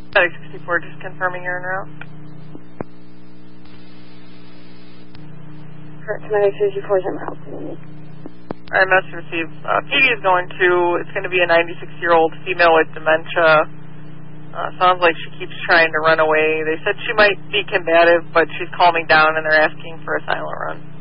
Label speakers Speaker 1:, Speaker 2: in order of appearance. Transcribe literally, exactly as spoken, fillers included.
Speaker 1: Medic sixty-four, just confirming you're en route.
Speaker 2: Correct, Medic sixty-four is en route.
Speaker 1: Alright, message received. Uh, P D is going to, it's going to be a ninety-six-year-old female with dementia. Uh, sounds like she keeps trying to run away. They said she might be combative, but she's calming down and they're asking for a silent run.